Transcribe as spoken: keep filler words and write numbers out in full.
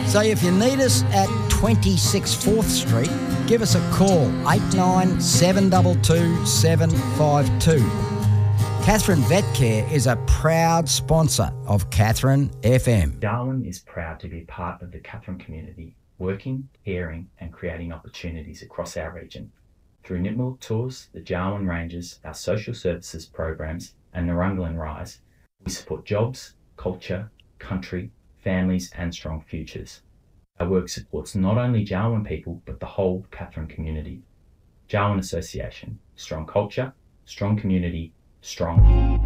So if you need us at twenty-six fourth Street, give us a call, eight nine seven two two seven five two. Catherine Vet Care is a proud sponsor of Catherine F M. Darwin is proud to be part of the Catherine community, working, caring and creating opportunities across our region. Through Nipmuc Tours, the Darwin Rangers, our social services programs and Narunglan Rise, we support jobs, culture, country, families and strong futures. Our work supports not only Darwin people but the whole Catherine community. Darwin Association, strong culture, strong community, strong